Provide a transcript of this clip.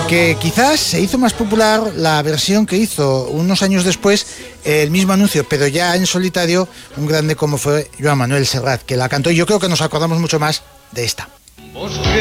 que quizás se hizo más popular la versión que hizo unos años después el mismo anuncio, pero ya en solitario, un grande como fue Joan Manuel Serrat, que la cantó, y yo creo que nos acordamos mucho más de esta.